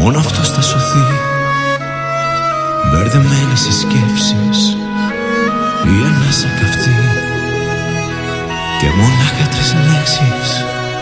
μόνο αυτός θα σωθεί. Μπερδεμένες οι σκέψεις, η ανάσα καυτή και μονάχα 3 λέξεις